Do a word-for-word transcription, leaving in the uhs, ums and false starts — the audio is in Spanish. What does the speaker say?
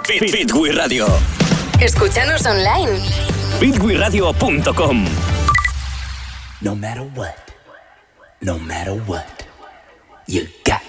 Fit, Fit We Radio. Escúchanos online. fit we radio punto com. No matter what, no matter what, you got